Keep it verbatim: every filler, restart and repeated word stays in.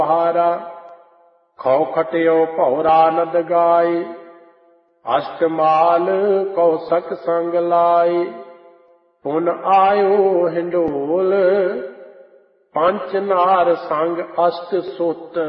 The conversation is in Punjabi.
ਹਾਰਾ ਖਉ ਖਟਿਓ ਭੌਰਾ ਨਦ ਗਾਈ ਅਸ਼ਟਮਾਲ ਕੌਸਕ ਸੰਗ ਲਾਈ ਪੁਨ ਆਇਓ ਹਿੰਡੋਲ ਪੰਚ ਨਾਰ ਸੰਗ ਅਸ਼ਟ ਸੁਤ